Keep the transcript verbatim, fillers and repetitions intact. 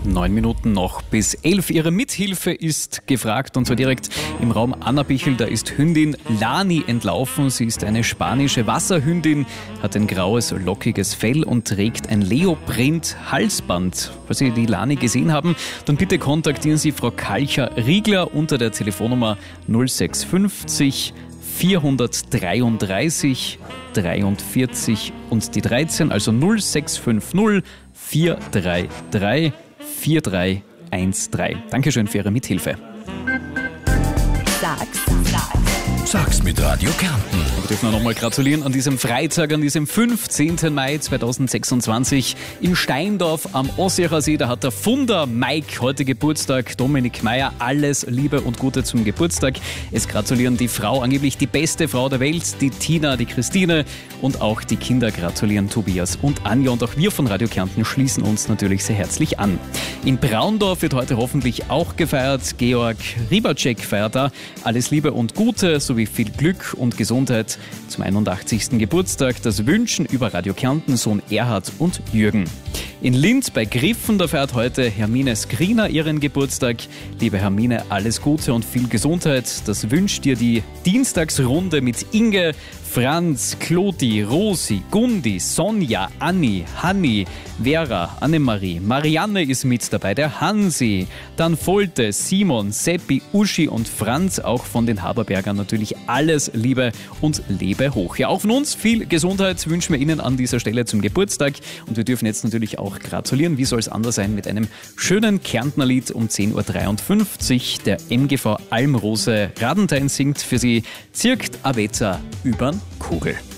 Neun Minuten noch bis elf. Ihre Mithilfe ist gefragt und zwar direkt im Raum Annabichel. Da ist Hündin Lani entlaufen. Sie ist eine spanische Wasserhündin, hat ein graues, lockiges Fell und trägt ein Leoprint-Halsband. Falls Sie die Lani gesehen haben, dann bitte kontaktieren Sie Frau Kalcher-Riegler unter der Telefonnummer null sechs fünfzig vierhundertdreiunddreißig dreiundvierzig und die dreizehn, also null sechs fünf null vier drei drei vier drei eins drei. Dankeschön für Ihre Mithilfe. Sag's, sag's. Sag's mit Radio Kärnten. Wir dürfen auch nochmal gratulieren an diesem Freitag, an diesem fünfzehnten Mai zweitausendsechsundzwanzig in Steindorf am Ossiacher See. Da hat der Funder Mike heute Geburtstag. Dominik Meier, alles Liebe und Gute zum Geburtstag. Es gratulieren die Frau, angeblich die beste Frau der Welt, die Tina, die Christine und auch die Kinder gratulieren Tobias und Anja. Und auch wir von Radio Kärnten schließen uns natürlich sehr herzlich an. In Braundorf wird heute hoffentlich auch gefeiert. Georg Ribacek feiert da. Alles Liebe und Gute sowie viel Glück und Gesundheit zum einundachtzigsten Geburtstag. Das wünschen über Radio Kärnten Sohn Erhard und Jürgen. In Linz bei Griffen, da feiert heute Hermine Skriner ihren Geburtstag. Liebe Hermine, alles Gute und viel Gesundheit. Das wünscht dir die Dienstagsrunde mit Inge, Franz, Klodi, Rosi, Gundi, Sonja, Anni, Hanni, Vera, Annemarie, Marianne ist mit dabei, der Hansi, dann Folte, Simon, Seppi, Uschi und Franz, auch von den Haberbergern natürlich alles Liebe und lebe hoch. Ja, auch von uns viel Gesundheit wünschen wir Ihnen an dieser Stelle zum Geburtstag und wir dürfen jetzt natürlich auch gratulieren, wie soll es anders sein, mit einem schönen Kärntner Lied um zehn Uhr dreiundfünfzig. Der M G V Almrose Radenthein singt für Sie Zirkt a Wetter übern Kugel.